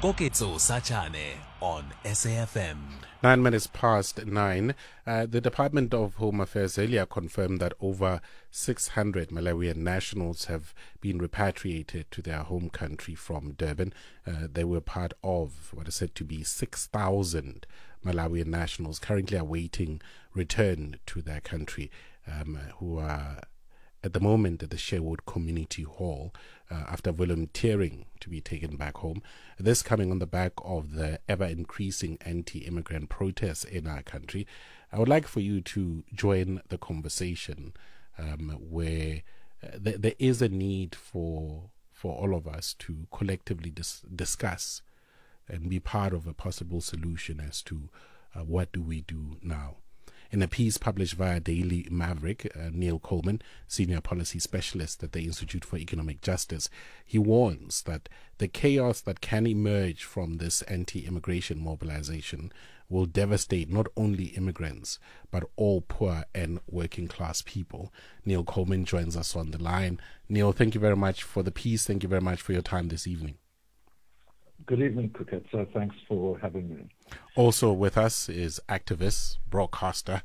Koketso Sachane on SAFM. 9 minutes past 9. The Department of Home Affairs earlier confirmed that over 600 Malawian nationals have been repatriated to their home country from Durban. They were part of what is said to be 6,000 Malawian nationals currently awaiting return to their country, who are at the moment at the Sherwood Community Hall after volunteering to be taken back home. This coming on the back of the ever-increasing anti-immigrant protests in our country. I would like for you to join the conversation where there is a need for all of us to collectively discuss and be part of a possible solution as to what do we do now. In a piece published via Daily Maverick, Neil Coleman, Senior Policy Specialist at the Institute for Economic Justice, he warns that the chaos that can emerge from this anti-immigration mobilization will devastate not only immigrants, but all poor and working class people. Neil Coleman joins us on the line. Neil, thank you very much for the piece. Thank you very much for your time this evening. Good evening, Koketso. Thanks for having me. Also with us is activist, broadcaster,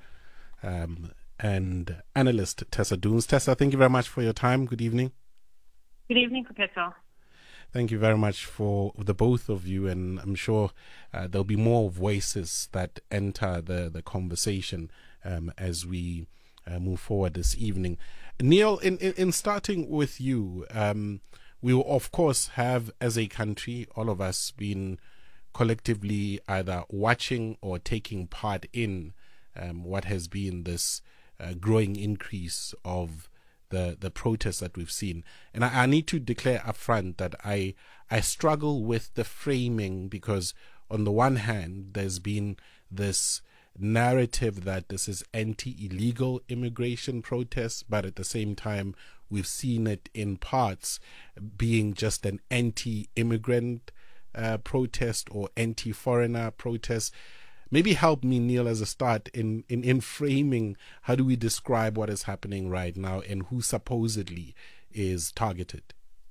and analyst Tessa Dunes. Tessa, thank you very much for your time. Good evening. Good evening, Koketso. Thank you very much for the both of you, and I'm sure there'll be more voices that enter the conversation as we move forward this evening. Neil, in starting with you, we will, of course, have, as a country, all of us been collectively either watching or taking part in what has been this growing increase of the protests that we've seen. And I need to declare upfront that I struggle with the framing, because on the one hand, there's been this narrative that this is anti-illegal immigration protests, but at the same time we've seen it in parts being just an anti-immigrant protest or anti-foreigner protest. Maybe help me, Neil, as a start in framing how do we describe what is happening right now and who supposedly is targeted.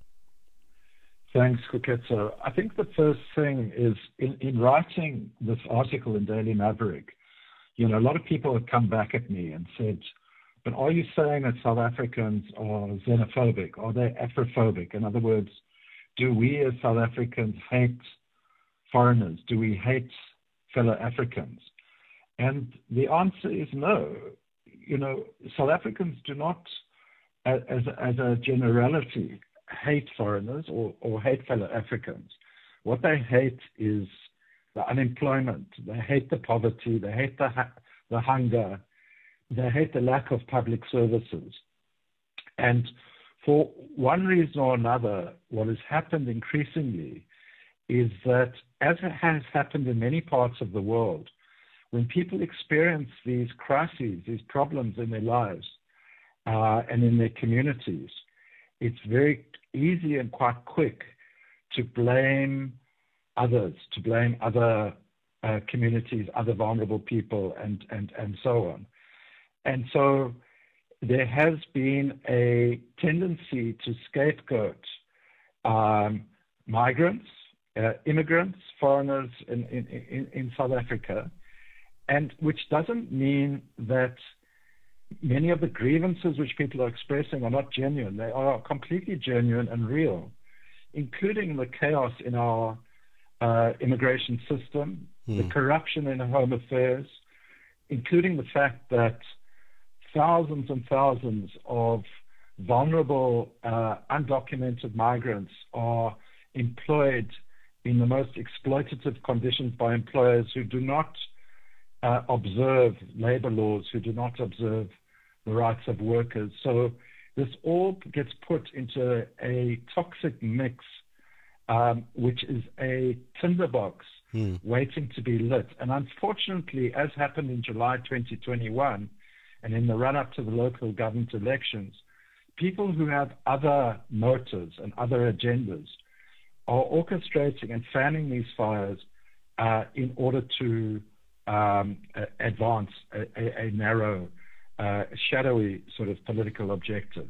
Thanks, Koketso. I think the first thing is, in writing this article in Daily Maverick, a lot of people have come back at me and said, but are you saying that South Africans are xenophobic? Are they Afrophobic? In other words, do we as South Africans hate foreigners? Do we hate fellow Africans? And the answer is no. South Africans do not, as a generality, hate foreigners or hate fellow Africans. What they hate is the unemployment. They hate the poverty. They hate the hunger. They hate the lack of public services. And for one reason or another, what has happened increasingly is that, as it has happened in many parts of the world, when people experience these crises, these problems in their lives and in their communities, it's very easy and quite quick to blame others, to blame other communities, other vulnerable people, and so on. And so there has been a tendency to scapegoat migrants, immigrants, foreigners in South Africa, and which doesn't mean that many of the grievances which people are expressing are not genuine. They are completely genuine and real, including the chaos in our immigration system, the corruption in home affairs, including the fact that thousands and thousands of vulnerable, undocumented migrants are employed in the most exploitative conditions by employers who do not observe labor laws, who do not observe the rights of workers. So this all gets put into a toxic mix, which is a tinderbox waiting to be lit. And unfortunately, as happened in July 2021, and in the run-up to the local government elections, people who have other motives and other agendas are orchestrating and fanning these fires in order to advance a narrow, shadowy sort of political objective.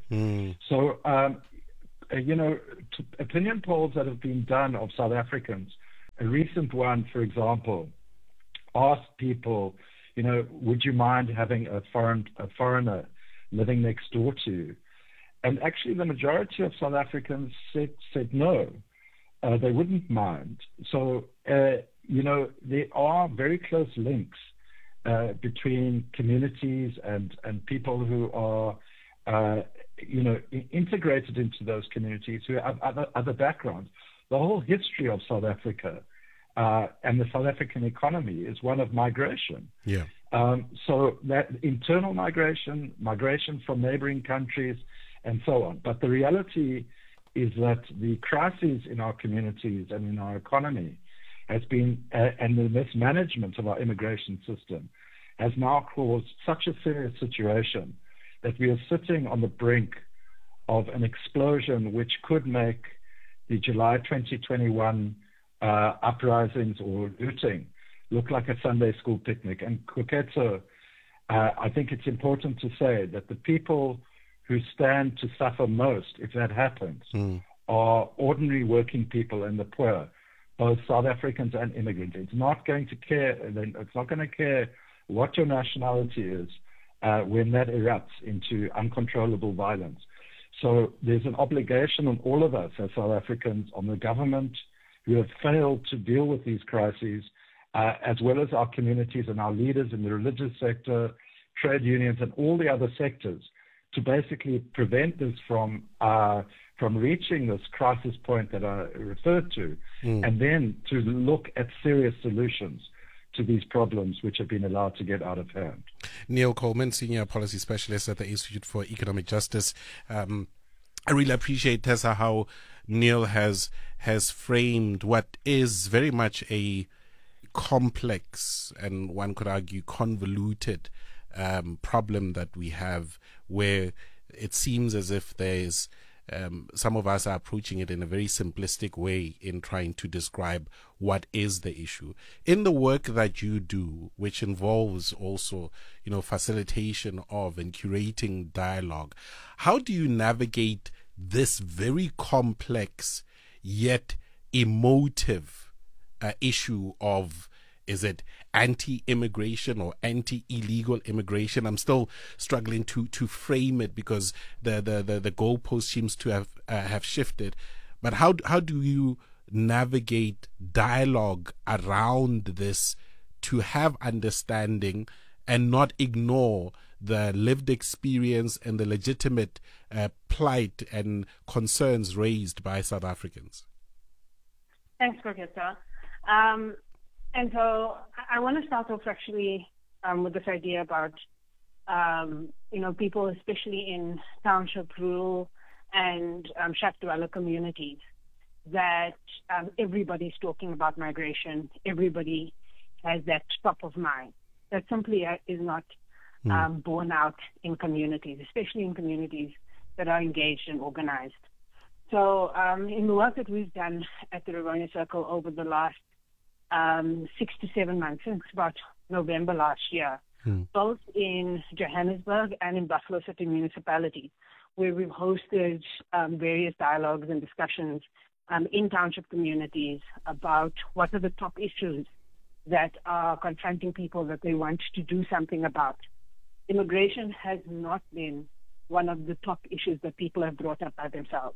So, opinion polls that have been done of South Africans A recent one, for example, asked people, would you mind having a foreigner living next door to you? And actually, the majority of South Africans said no, they wouldn't mind. So, there are very close links between communities and people who are, integrated into those communities who have other backgrounds. The whole history of South Africa and the South African economy is one of migration. Yeah. So that internal migration from neighboring countries, and so on. But the reality is that the crises in our communities and in our economy has been, and the mismanagement of our immigration system has now caused such a serious situation that we are sitting on the brink of an explosion which could make the July 2021 uprisings or looting look like a Sunday school picnic. And Koketso, I think it's important to say that the people who stand to suffer most if that happens are ordinary working people and the poor, both South Africans and immigrants. It's not going to care what your nationality is when that erupts into uncontrollable violence. So there's an obligation on all of us as South Africans, on the government who have failed to deal with these crises, as well as our communities and our leaders in the religious sector, trade unions, and all the other sectors, to basically prevent this from reaching this crisis point that I referred to, and then to look at serious solutions to these problems which have been allowed to get out of hand. Neil Coleman, Senior Policy Specialist at the Institute for Economic Justice. I really appreciate, Tessa, how Neil has framed what is very much a complex and one could argue convoluted problem that we have, where it seems as if there's some of us are approaching it in a very simplistic way in trying to describe what is the issue. In the work that you do, which involves also, facilitation of and curating dialogue, how do you navigate this very complex yet emotive issue of, is it anti-immigration or anti-illegal immigration? I'm still struggling to frame it because the goalpost seems to have shifted. But how do you navigate dialogue around this to have understanding and not ignore the lived experience and the legitimate plight and concerns raised by South Africans? Thanks, Professor. And so I want to start off actually with this idea about, people, especially in township, rural, and shack-dweller communities, that everybody's talking about migration. Everybody has that top of mind. That simply is not borne out in communities, especially in communities that are engaged and organized. So in the work that we've done at the Rivonia Circle over the last 6 to 7 months, since about November last year, both in Johannesburg and in Buffalo City Municipality, where we've hosted various dialogues and discussions in township communities about what are the top issues that are confronting people that they want to do something about. Immigration has not been one of the top issues that people have brought up by themselves.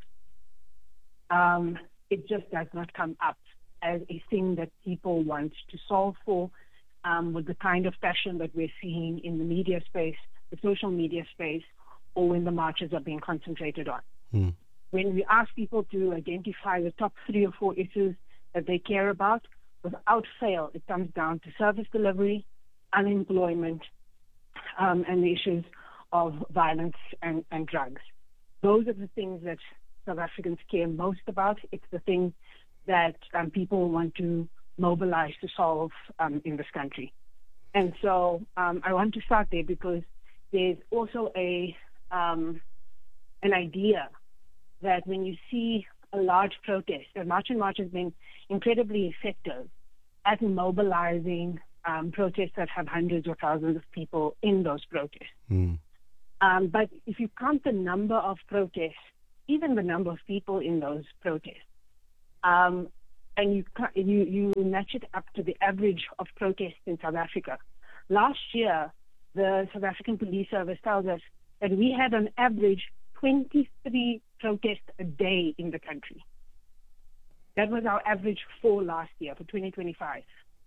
It just does not come up as a thing that people want to solve for, with the kind of passion that we're seeing in the media space, the social media space, or when the marches are being concentrated on. When we ask people to identify the top 3 or 4 issues that they care about, without fail, it comes down to service delivery, unemployment, and the issues of violence and drugs. Those are the things that South Africans care most about. It's the thing that people want to mobilize to solve in this country. And so I want to start there because there's also an idea that when you see a large protest, the March and March has been incredibly effective at mobilizing protests that have hundreds or thousands of people in those protests. But if you count the number of protests, even the number of people in those protests, and you match it up to the average of protests in South Africa. Last year, the South African Police Service tells us that we had on average 23 protests a day in the country. That was our average for last year, for 2025.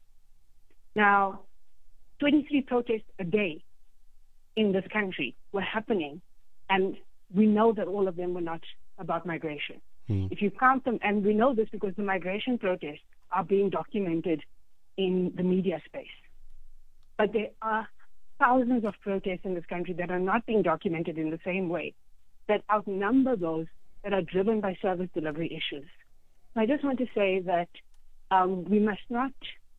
Now, 23 protests a day in this country were happening, and we know that all of them were not about migration. If you count them, and we know this because the migration protests are being documented in the media space. But there are thousands of protests in this country that are not being documented in the same way, that outnumber those that are driven by service delivery issues. So I just want to say that we must not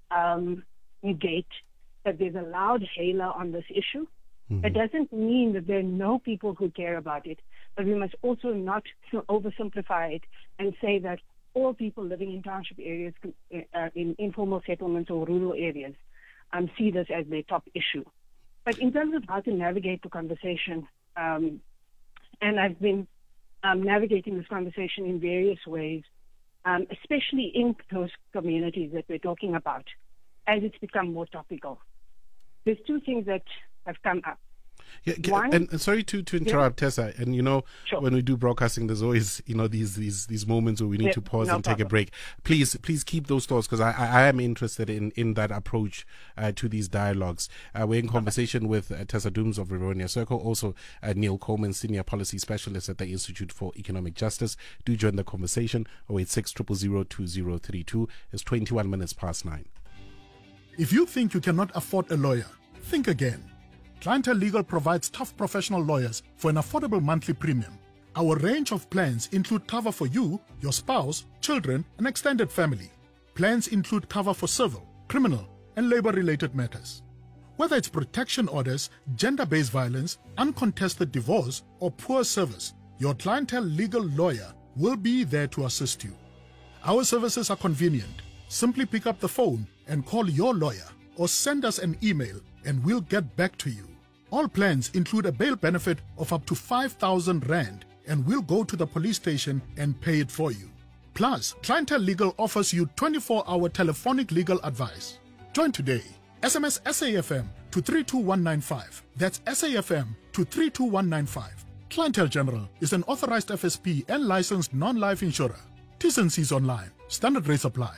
negate that there's a loud halo on this issue. It doesn't mean that there are no people who care about it, but we must also not oversimplify it and say that all people living in township areas, in informal settlements or rural areas, see this as their top issue. But in terms of how to navigate the conversation, and I've been navigating this conversation in various ways, especially in those communities that we're talking about, as it's become more topical. There's two things that have come up. Yeah, One, and sorry to interrupt, Tessa. And Sure. when we do broadcasting, there's always these moments where we need to pause and take a break. Please keep those thoughts, because I am interested in that approach to these dialogues. We're in conversation with Tessa Dooms of Rivonia Circle, also Neil Coleman, Senior Policy Specialist at the Institute for Economic Justice. Do join the conversation. 086 000 2032. It's 21 minutes past 9. If you think you cannot afford a lawyer, think again. Clientele Legal provides tough professional lawyers for an affordable monthly premium. Our range of plans include cover for you, your spouse, children, and extended family. Plans include cover for civil, criminal, and labor-related matters. Whether it's protection orders, gender-based violence, uncontested divorce, or poor service, your Clientele Legal lawyer will be there to assist you. Our services are convenient. Simply pick up the phone and call your lawyer, or send us an email and we'll get back to you. All plans include a bail benefit of up to 5,000 Rand, and we'll go to the police station and pay it for you. Plus, Clientele Legal offers you 24-hour telephonic legal advice. Join today. SMS SAFM to 32195. That's SAFM to 32195. Clientele General is an authorized FSP and licensed non-life insurer. T's and C's online. Standard rates apply.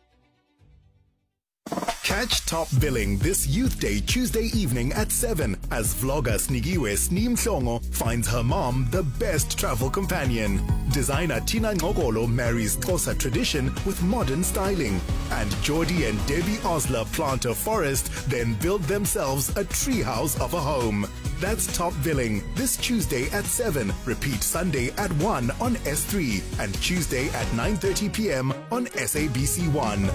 Catch Top Billing this Youth Day Tuesday evening at 7 as vlogger Snigiwe Snimhlongo finds her mom the best travel companion. Designer Tina Ngogolo marries Xhosa tradition with modern styling. And Geordie and Debbie Osler plant a forest, then build themselves a treehouse of a home. That's Top Billing this Tuesday at 7. Repeat Sunday at 1 on S3 and Tuesday at 9:30 p.m. on SABC 1.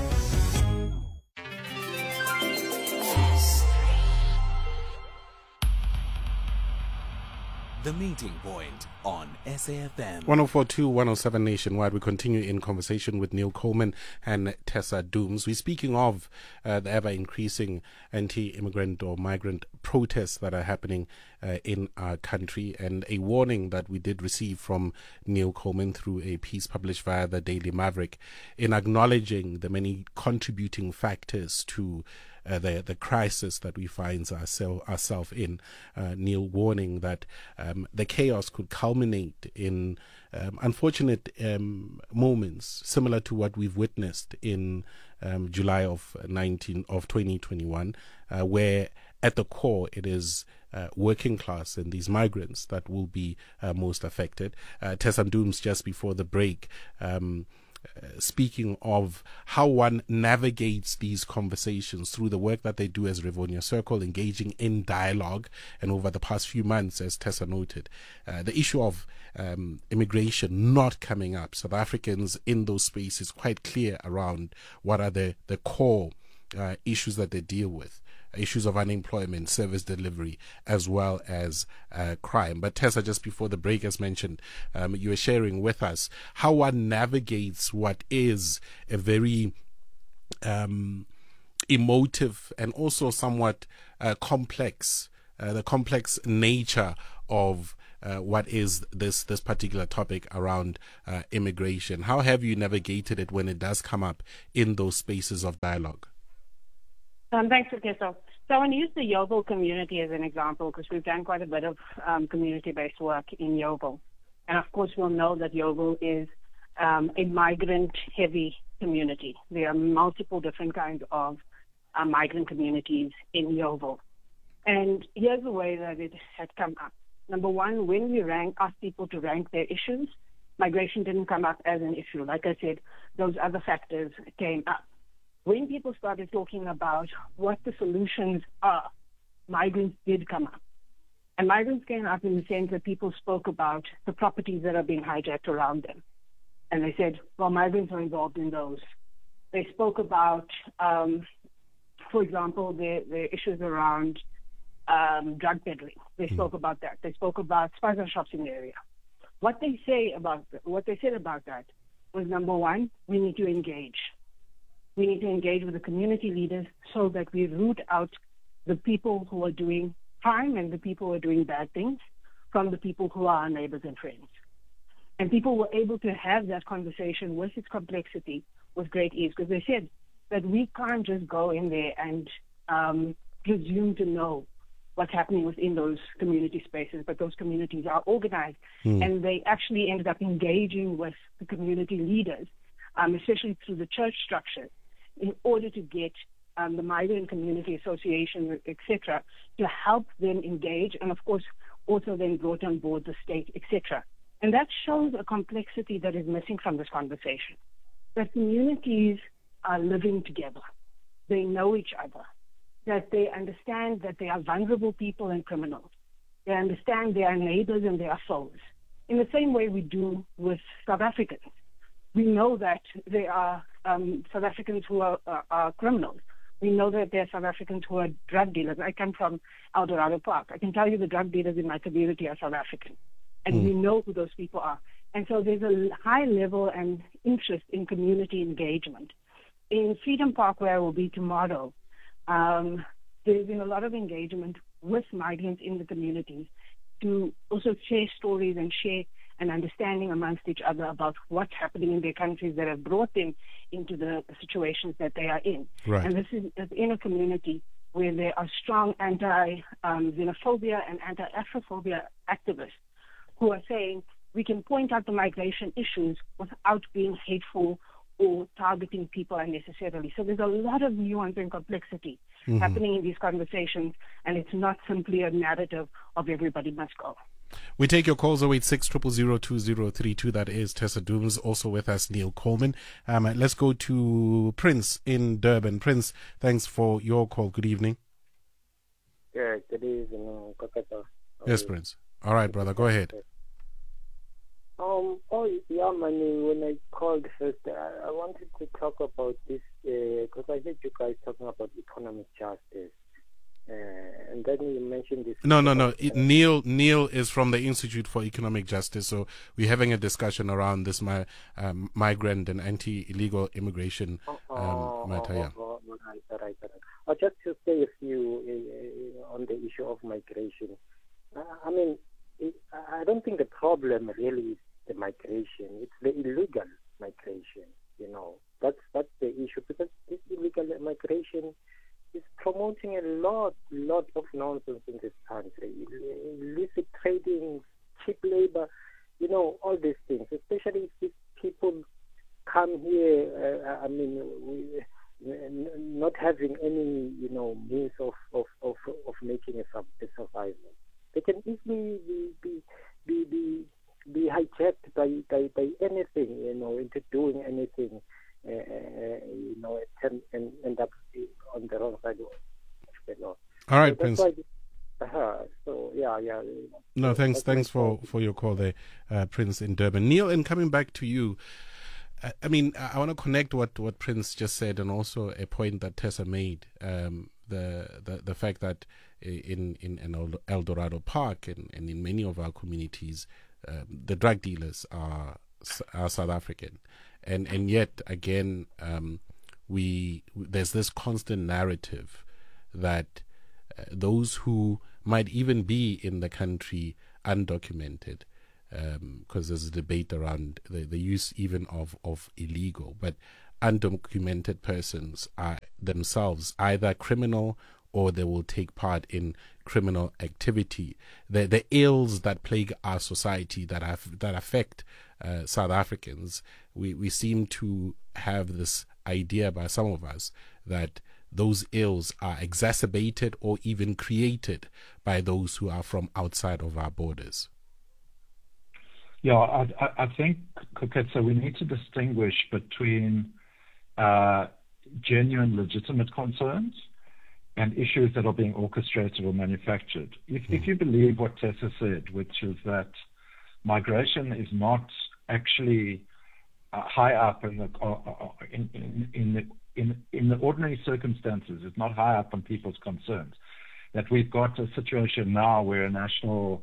The Meeting Point on SAFM. 104.2, 107 nationwide. We continue in conversation with Neil Coleman and Tessa Dooms. We're speaking of the ever-increasing anti-immigrant or migrant protests that are happening in our country, and a warning that we did receive from Neil Coleman through a piece published via the Daily Maverick in acknowledging the many contributing factors to the crisis that we find ourselves in. Neil warning that the chaos could culminate in unfortunate moments similar to what we've witnessed in July of 2021, where at the core it is working class and these migrants that will be most affected. Tessa Dooms, just before the break, speaking of how one navigates these conversations through the work that they do as Rivonia Circle, engaging in dialogue, and over the past few months, as Tessa noted, the issue of immigration not coming up. South Africans in those spaces quite clear around what are the core issues that they deal with. Issues of unemployment, service delivery, as well as crime. But Tessa, just before the break, as mentioned, you were sharing with us how one navigates what is a very emotive and also somewhat complex, the complex nature of what is this particular topic around immigration. How have you navigated it when it does come up in those spaces of dialogue? Thanks, Keso. So I want to use the Yeovil community as an example because we've done quite a bit of community-based work in Yeovil. And of course, we'll know that Yeovil is a migrant-heavy community. There are multiple different kinds of migrant communities in Yeovil. And here's the way that it had come up. Number one, when we asked people to rank their issues, migration didn't come up as an issue. Like I said, those other factors came up. When people started talking about what the solutions are, migrants did come up. And migrants came up in the sense that people spoke about the properties that are being hijacked around them. And they said, well, migrants are involved in those. They spoke about, for example, the issues around drug peddling. They spoke about that. They spoke about spice shops in the area. What they said about that was, number one, we need to engage. We need to engage with the community leaders so that we root out the people who are doing crime and the people who are doing bad things from the people who are our neighbors and friends. And people were able to have that conversation with its complexity with great ease because they said that we can't just go in there and presume to know what's happening within those community spaces, but those communities are organized and they actually ended up engaging with the community leaders, especially through the church structure, in order to get the Migrant Community Association, etc., to help them engage, and of course also then brought on board the state, etc. And that shows a complexity that is missing from this conversation, that communities are living together. They know each other, that they understand that they are vulnerable people and criminals. They understand they are neighbors and they are foes, in the same way we do with South Africans. We know that there are South Africans who are criminals. We know that there are South Africans who are drug dealers. I come from El Dorado Park. I can tell you the drug dealers in my community are South African. And we know who those people are. And so there's a high level and interest in community engagement. In Freedom Park, where I will be tomorrow, there's been a lot of engagement with migrants in the communities to also share stories and share an understanding amongst each other about what's happening in their countries that have brought them into the situations that they are in. Right. And this is in a community where there are strong anti-xenophobia and anti-Afrophobia activists who are saying we can point out the migration issues without being hateful or targeting people unnecessarily. So there's a lot of nuance and complexity happening in these conversations, and it's not simply a narrative of everybody must go. We take your calls 086-000-2032. That is Tessa Dooms. Also with us, Neil Coleman. Let's go to Prince in Durban. Prince, thanks for your call. Good evening. Yeah, good evening, Koketa. Yes, Prince. All right, brother, go ahead. When I called first, I wanted to talk about this because I heard you guys talking about economic justice. And then you mentioned this. No. Neil is from the Institute for Economic Justice. So we're having a discussion around this migrant and anti-illegal immigration matter. Yeah. Right. Just to say a few on the issue of migration. I don't think the problem really is the migration. It's the illegal migration. That's the issue, because this illegal migration is promoting a lot of nonsense in this country. Illicit trading, cheap labor, all these things. Especially if these people come here, not having any, means of making a survival. They can easily be hijacked by anything, into doing anything, and end up on the wrong side of the law. All right, so Prince. No, thanks for your call there, Prince in Durban. Neil, and coming back to you, I want to connect what Prince just said, and also a point that Tessa made, the fact that in El Dorado Park and in many of our communities, the drug dealers are South African, and yet again there's this constant narrative that those who might even be in the country undocumented, because there's a debate around the use even of illegal, but undocumented persons are themselves either criminal or they will take part in criminal activity. The ills that plague our society that affect South Africans, we seem to have this idea by some of us that those ills are exacerbated or even created by those who are from outside of our borders. Yeah, I think, Koketsa, we need to distinguish between genuine, legitimate concerns and issues that are being orchestrated or manufactured. If you believe what Tessa said, which is that migration is not actually high up in the ordinary circumstances, it's not high up on people's concerns, that we've got a situation now where a national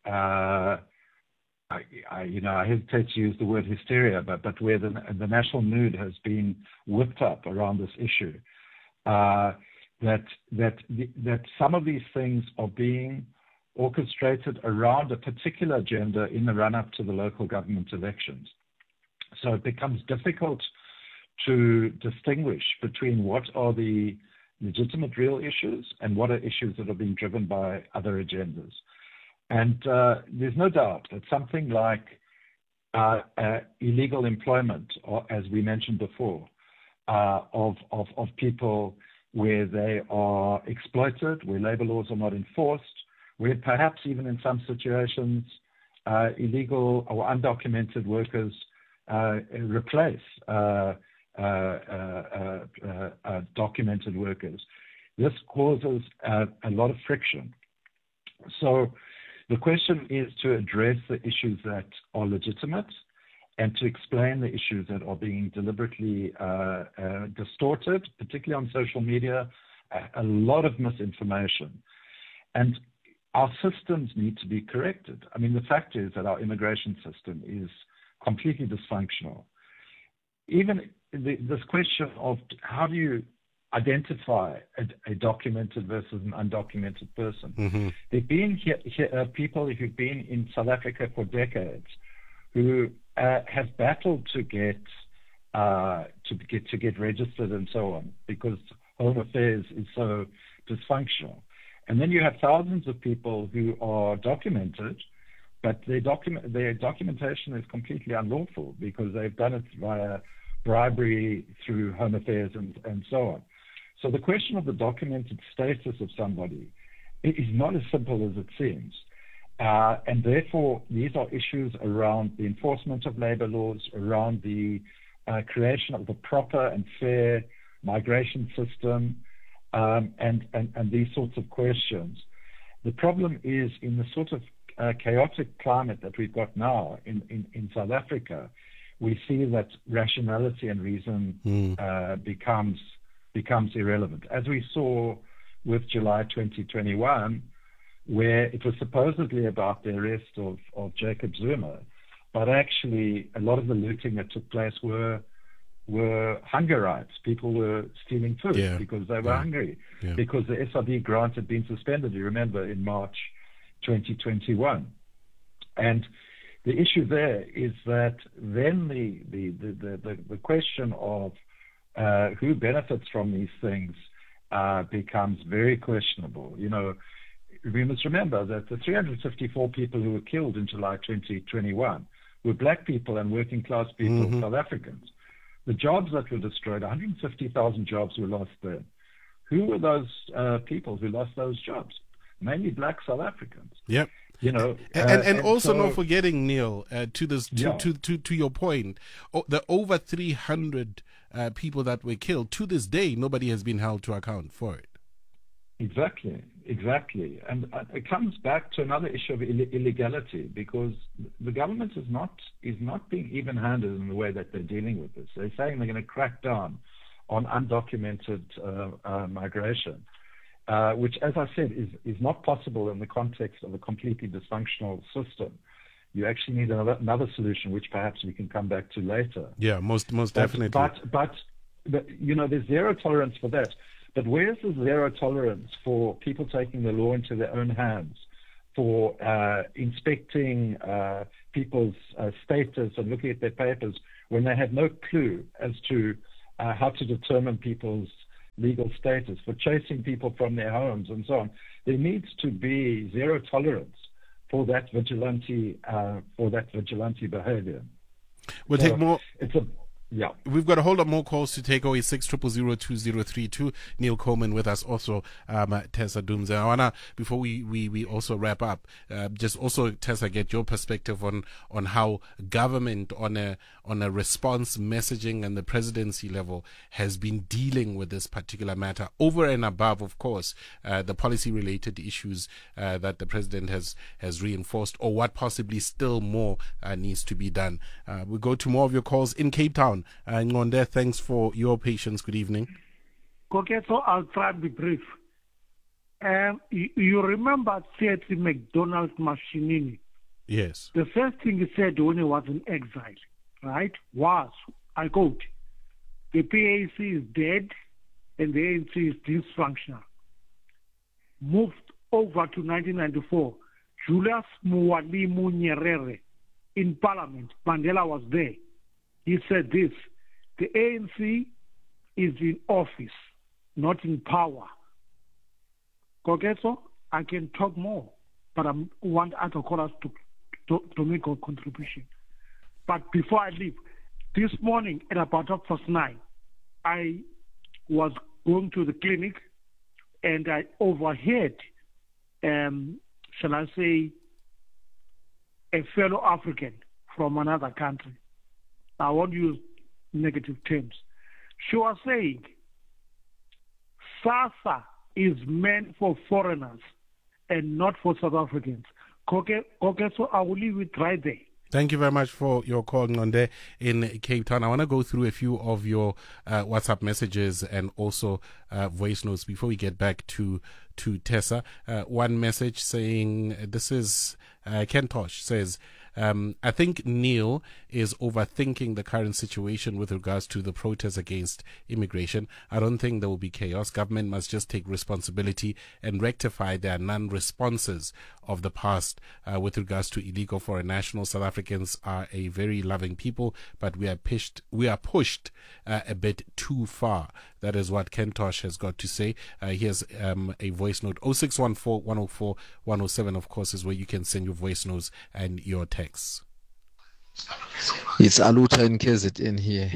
I hesitate to use the word hysteria, but where the national mood has been whipped up around this issue, that some of these things are being orchestrated around a particular agenda in the run-up to the local government elections. So it becomes difficult to distinguish between what are the legitimate real issues and what are issues that are being driven by other agendas. And there's no doubt that something like illegal employment, or as we mentioned before, of people where they are exploited, where labor laws are not enforced, where perhaps even in some situations illegal or undocumented workers replace documented workers. This causes a lot of friction. So the question is to address the issues that are legitimate and to explain the issues that are being deliberately distorted, particularly on social media, a lot of misinformation. And our systems need to be corrected. I mean, the fact is that our immigration system is completely dysfunctional. Even this question of how do you identify a documented versus an undocumented person. Mm-hmm. There've been people who've been in South Africa for decades who have battled to get registered and so on because Home Affairs is so dysfunctional. And then you have thousands of people who are documented, but their documentation is completely unlawful because they've done it via bribery through Home Affairs and so on. So the question of the documented status of somebody is not as simple as it seems. And therefore, these are issues around the enforcement of labor laws, around the creation of a proper and fair migration system, and these sorts of questions. The problem is in the sort of chaotic climate that we've got now in South Africa, we see that rationality and reason becomes irrelevant. As we saw with July 2021, where it was supposedly about the arrest of Jacob Zuma, but actually a lot of the looting that took place were hunger rights. People were stealing food because they were hungry, because the SRD grant had been suspended, you remember, in March 2021. And the issue there is that then the question of who benefits from these things becomes very questionable. You know, we must remember that the 354 people who were killed in July 2021 were black people and working class people, South Africans. The jobs that were destroyed, 150,000 jobs were lost there. Who were those people who lost those jobs? Mainly black South Africans. Yep. You know, and also not forgetting, Neil, to your point, the over 300 people that were killed, to this day, nobody has been held to account for it. Exactly. And it comes back to another issue of illegality, because the government is not being even-handed in the way that they're dealing with this. They're saying they're going to crack down on undocumented migration, which, as I said, is not possible in the context of a completely dysfunctional system. You actually need another solution, which perhaps we can come back to later. Yeah, most definitely. But you know, there's zero tolerance for that. But where's the zero tolerance for people taking the law into their own hands for inspecting people's status and looking at their papers when they have no clue as to how to determine people's legal status, for chasing people from their homes and so on. There needs to be zero tolerance for that vigilante behavior. We'll take more. Yeah. We've got a whole lot more calls to take. 086-000-2032. Neil Coleman with us, also Tessa Dumze. I wanna, before we also wrap up, just also, Tessa, get your perspective on how government on a response messaging and the presidency level has been dealing with this particular matter, over and above, of course, the policy related issues that the president has reinforced, or what possibly still more needs to be done. We go to more of your calls in Cape Town. Ngonde, thanks for your patience. Good evening. Okay, so I'll try to be brief. You remember Theatre McDonald Mashinini? Yes. The first thing he said when he was in exile, right, was, I quote, "The PAC is dead and the ANC is dysfunctional." Moved over to 1994, Julius Mwalimu Nyerere in Parliament, Mandela was there. He said this: the ANC is in office, not in power. Kokeso, I can talk more, but I want other callers to make a contribution. But before I leave, this morning at about 9:30, I was going to the clinic and I overheard, shall I say, a fellow African from another country. I won't use negative terms. She was saying, SASSA is meant for foreigners and not for South Africans. Okay, so I will leave it right there. Thank you very much for your call, Ngonde, in Cape Town. I want to go through a few of your WhatsApp messages and also voice notes before we get back to Tessa. One message saying, this is Ken Tosh says, I think Neil is overthinking the current situation with regards to the protests against immigration. I don't think there will be chaos. Government must just take responsibility and rectify their non-responses of the past with regards to illegal foreign nationals. South Africans are a very loving people, but we are pushed a bit too far. That is what Ken Tosh has got to say. Here's a voice note. 0614-104-107, of course, is where you can send your voice notes and your texts. It's Aluta in KZN here.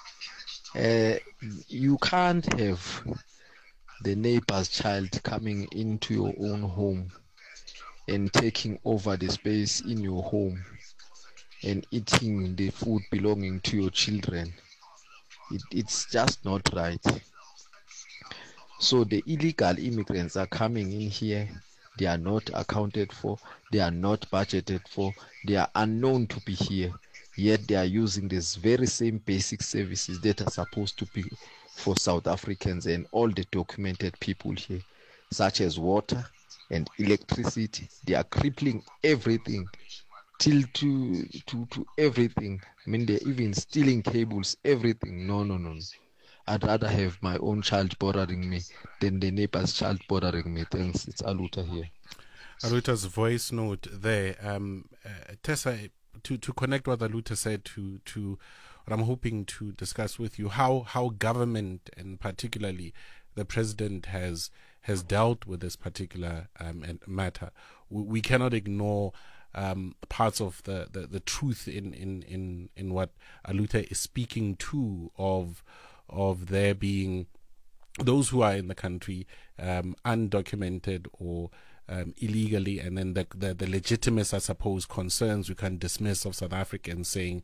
You can't have the neighbor's child coming into your own home and taking over the space in your home and eating the food belonging to your children. It's just not right. So the illegal immigrants are coming in here. They are not accounted for. They are not budgeted for. They are unknown to be here. Yet they are using these very same basic services that are supposed to be for South Africans and all the documented people here, such as water and electricity. They are crippling everything till to everything. I mean, they're even stealing cables, everything. No. I'd rather have my own child bothering me than the neighbor's child bothering me. Thanks. It's Aluta here. Aluta's voice note there. Tessa, to connect what Aluta said to what I'm hoping to discuss with you, how government and particularly the president has dealt with this particular matter. We cannot ignore parts of the truth in what Aluta is speaking to of there being those who are in the country undocumented or illegally, and then the legitimate, I suppose, concerns we can dismiss of South Africans saying,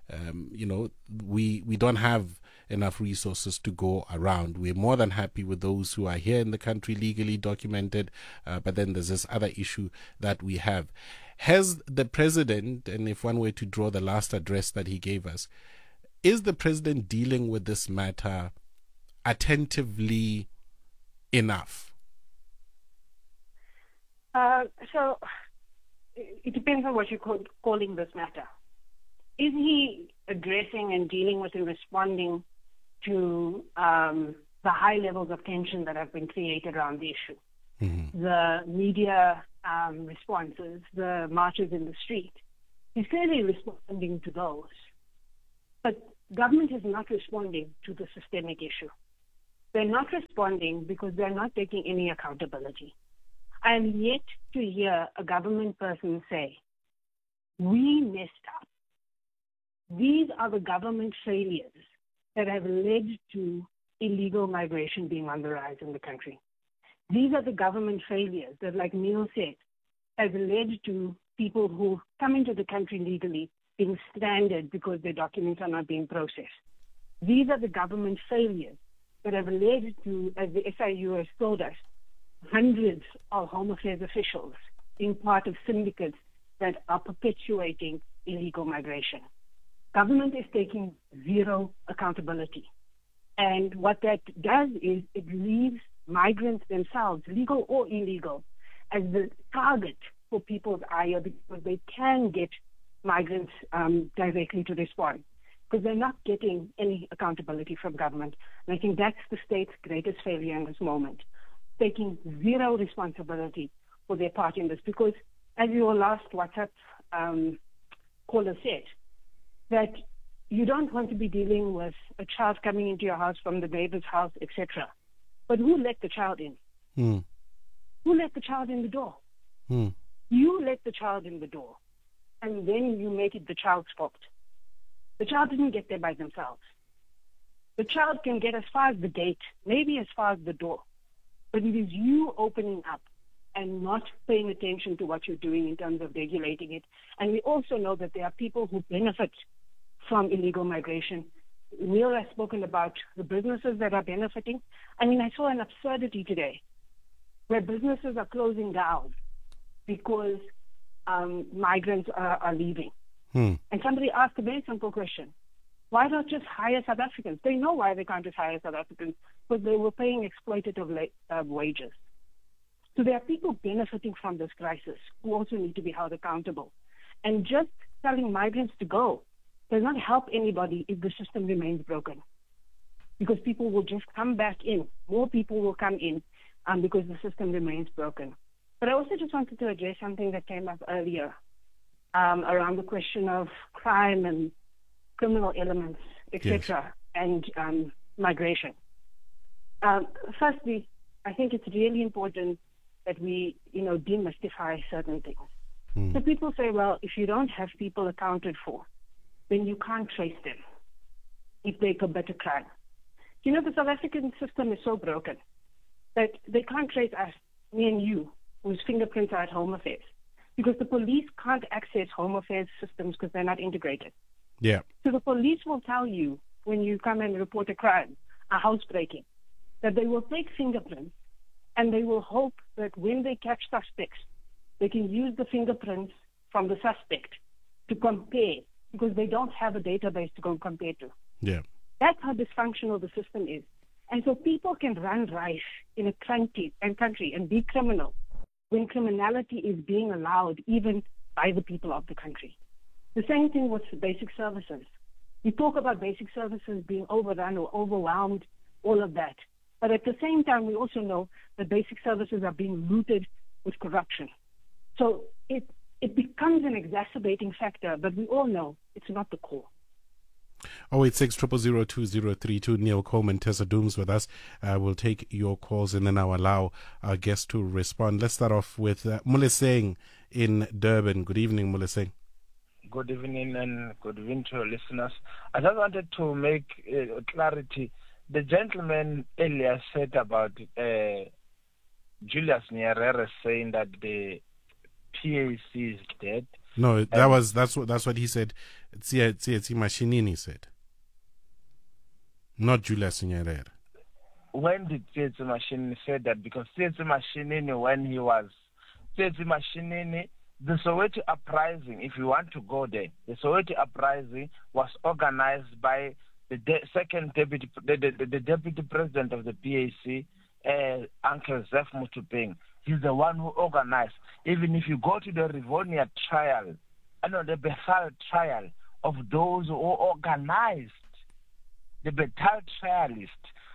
we don't have enough resources to go around. We're more than happy with those who are here in the country legally documented, but then there's this other issue that we have. Has the president, and if one were to draw the last address that he gave us, is the president dealing with this matter attentively enough? So it depends on what you're calling this matter. Is he addressing and dealing with and responding to the high levels of tension that have been created around the issue? Mm-hmm. The media responses, the marches in the street, he's clearly responding to those. But government is not responding to the systemic issue. They're not responding because they're not taking any accountability. I am yet to hear a government person say, we messed up. These are the government failures that have led to illegal migration being on the rise in the country. These are the government failures that, like Neil said, have led to people who come into the country legally being stranded because their documents are not being processed. These are the government failures that have led to, as the SIU has told us, hundreds of Home Affairs officials being part of syndicates that are perpetuating illegal migration. Government is taking zero accountability. And what that does is it leaves migrants themselves, legal or illegal, as the target for people's ire because they can get migrants directly to respond because they're not getting any accountability from government. And I think that's the state's greatest failure in this moment, taking zero responsibility for their part in this. Because as your last WhatsApp caller said, that you don't want to be dealing with a child coming into your house from the neighbor's house, etc. But who let the child in? Who let the child in the door? You let the child in the door, and then you make it the child's fault. The child didn't get there by themselves. The child can get as far as the gate, maybe as far as the door, but it is you opening up and not paying attention to what you're doing in terms of regulating it. And we also know that there are people who benefit from illegal migration. Neil has spoken about the businesses that are benefiting. I mean, I saw an absurdity today where businesses are closing down because migrants are leaving. And somebody asked a very simple question. Why not just hire South Africans? They know why they can't just hire South Africans, because they were paying exploitative wages. So there are people benefiting from this crisis who also need to be held accountable. And just telling migrants to go does not help anybody if the system remains broken, because people will just come back in. More people will come in because the system remains broken. But I also just wanted to address something that came up earlier around the question of crime and criminal elements, etc., and migration. Firstly, I think it's really important that we, demystify certain things. So people say, well, if you don't have people accounted for, then you can't trace them if they commit a crime. The South African system is so broken that they can't trace us, me and you, whose fingerprints are at Home Affairs, because the police can't access Home Affairs systems because they're not integrated. Yeah. So the police will tell you when you come and report a crime, a housebreaking, that they will take fingerprints and they will hope that when they catch suspects, they can use the fingerprints from the suspect to compare, because they don't have a database to go compare to. Yeah. That's how dysfunctional the system is. And so people can run rife in a country and be criminal when criminality is being allowed even by the people of the country. The same thing with basic services. We talk about basic services being overrun or overwhelmed, all of that. But at the same time, we also know that basic services are being looted with corruption. So it becomes an exacerbating factor, but we all know it's not the core. 086-000-2032. Neil Coleman, Tessa Dooms with us. We'll take your calls and then I'll allow our guests to respond. Let's start off with Muleseng in Durban. Good evening, Muleseng. Good evening and good evening to your listeners. I just wanted to make clarity. The gentleman earlier said about Julius Nyerere saying that the PAC is dead. No, that's what he said. Tsietsi Mashinini said. Not Julius Nyerere. When did Tsietsi Mashinini say that? Because Tsietsi Mashinini, when he was Tsietsi Mashinini, the Soweto uprising, if you want to go there, the Soweto uprising was organized by the deputy president of the PAC, Uncle Zef Mutupeng. He's the one who organized. Even if you go to the Rivonia trial, the Bethal trial of those who organized, the Bethal trialists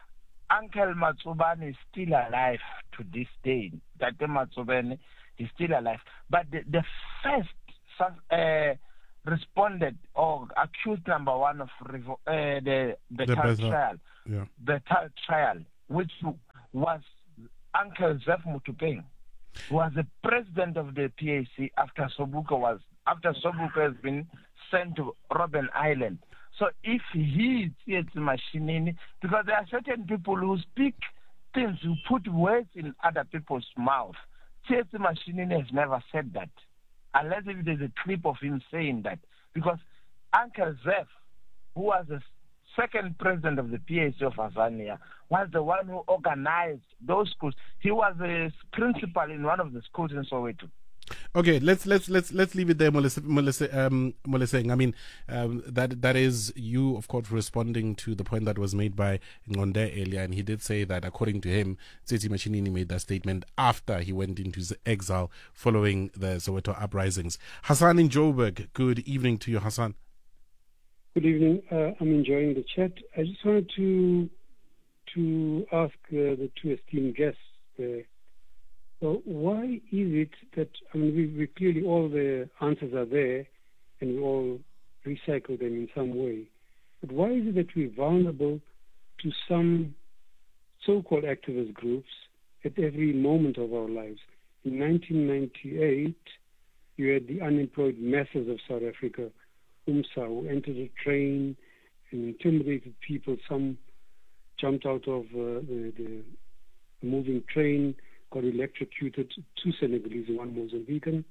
Uncle Matsubane is still alive to this day. Tate Matsubane is still alive. But the first responded or accused number one of the trial, the trial, which was Uncle Zef Mutupeng, who was the president of the PAC after Sobuka has been sent to Robben Island. So if he is Mashinini, because there are certain people who speak things, who put words in other people's mouth. Tsietsi Mashinini has never said that, unless if there's a clip of him saying that. Because Uncle Zef, who was the second president of the PAC of Azania, was the one who organized those schools. He was a principal in one of the schools in Soweto. Okay, let's leave it there, Moleseng. I mean, that is you, of course, responding to the point that was made by Ngonde earlier, and he did say that, according to him, Tsietsi Mashinini made that statement after he went into exile following the Soweto uprisings. Hassan in Joburg, good evening to you, Hassan. Good evening. I'm enjoying the chat. I just wanted to ask the two esteemed guests there. So why is it that, I mean, we clearly all the answers are there and we all recycle them in some way, but why is it that we're vulnerable to some so-called activist groups at every moment of our lives? In 1998, you had the unemployed masses of South Africa, UMSA, who entered a train and intimidated people. Some jumped out of the moving train, got electrocuted, two Senegalese, one Mozambican.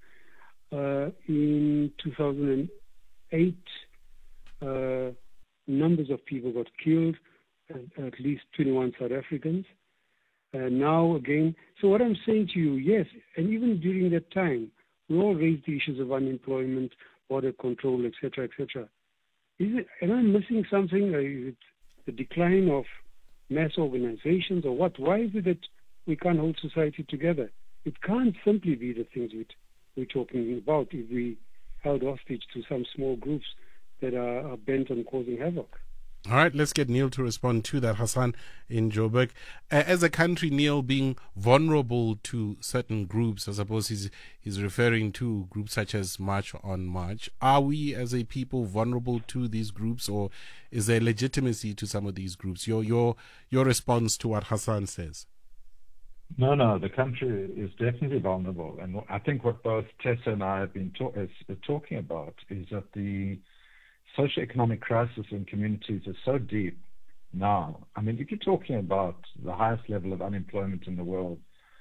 In 2008, numbers of people got killed, at least 21 South Africans. Now again, so what I'm saying to you, yes, and even during that time, we all raised the issues of unemployment, border control, etc., etc. Am I missing something? Is it the decline of mass organizations or what? Why is it that we can't hold society together? It can't simply be the things we're talking about if we held hostage to some small groups that are bent on causing havoc. All right, let's get Neil to respond to that. Hassan in Joburg. As a country, Neil, being vulnerable to certain groups, I suppose he's referring to groups such as March on March. Are we as a people vulnerable to these groups, or is there legitimacy to some of these groups? Your response to what Hassan says. No, the country is definitely vulnerable. And I think what both Tessa and I have been talking about is that the socioeconomic crisis in communities is so deep now. I mean, if you're talking about the highest level of unemployment in the world,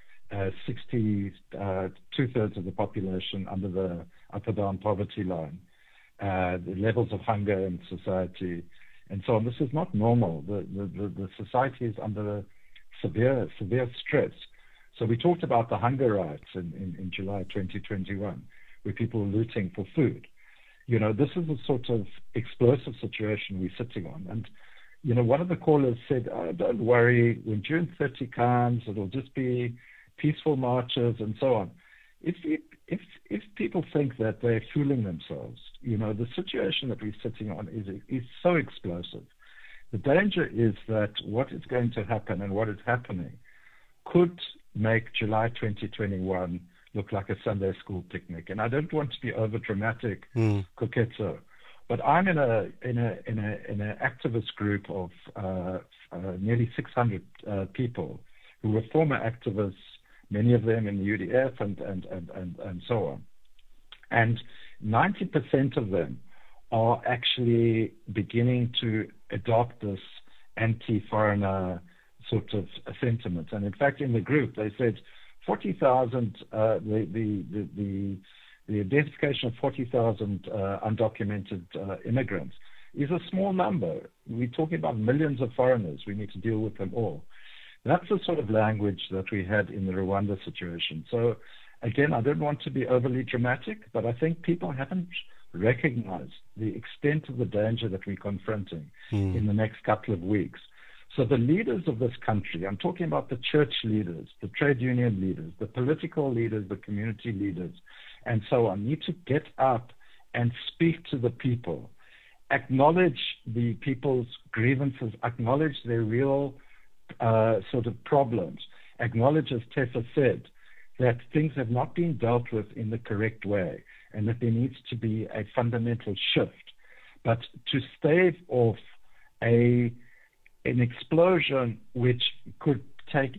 2/3 of the population under the upper down poverty line, the levels of hunger in society, and so on. This is not normal. The society is under severe stress. So we talked about the hunger riots in July 2021, where people were looting for food. You know, this is a sort of explosive situation we're sitting on. And, you know, one of the callers said, oh, don't worry, when June 30 comes, it'll just be peaceful marches and so on. If people think that they're fooling themselves, you know, the situation that we're sitting on is so explosive. The danger is that what is going to happen and what is happening could make July 2021 look like a Sunday school picnic. And I don't want to be over dramatic, Koketso, but I'm in an activist group of nearly 600 people who were former activists, many of them in the UDF and so on. And 90% of them are actually beginning to adopt this anti-foreigner sort of sentiment. And in fact, in the group, they said 40,000, the identification of 40,000 undocumented immigrants is a small number. We're talking about millions of foreigners. We need to deal with them all. That's the sort of language that we had in the Rwanda situation. So, again, I don't want to be overly dramatic, but I think people haven't recognized the extent of the danger that we're confronting in the next couple of weeks. So the leaders of this country, I'm talking about the church leaders, the trade union leaders, the political leaders, the community leaders, and so on, need to get up and speak to the people, acknowledge the people's grievances, acknowledge their real sort of problems, acknowledge, as Tessa said, that things have not been dealt with in the correct way and that there needs to be a fundamental shift. But to stave off an explosion which could take